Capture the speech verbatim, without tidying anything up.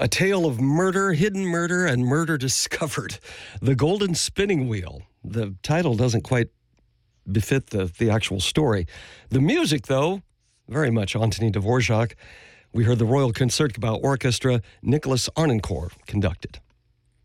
A tale of murder, hidden murder, and murder discovered. The Golden Spinning Wheel. The title doesn't quite befit the, the actual story. The music, though, very much Antonin Dvorak. We heard the Royal Concertgebouw Orchestra, Nicholas Arnoncourt conducted.